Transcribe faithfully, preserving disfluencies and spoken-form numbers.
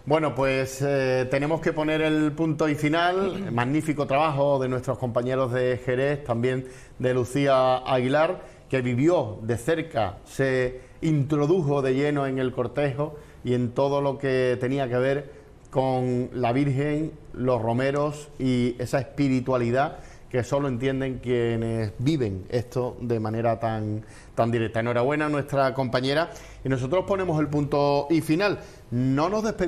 Bueno, pues eh, tenemos que poner el punto y final. Magnífico trabajo de nuestros compañeros de Jerez, también de Lucía Aguilar, que vivió de cerca, se introdujo de lleno en el cortejo y en todo lo que tenía que ver con la Virgen, los romeros y esa espiritualidad que solo entienden quienes viven esto de manera tan, tan directa. Enhorabuena a nuestra compañera y nosotros ponemos el punto y final. No nos despedimos.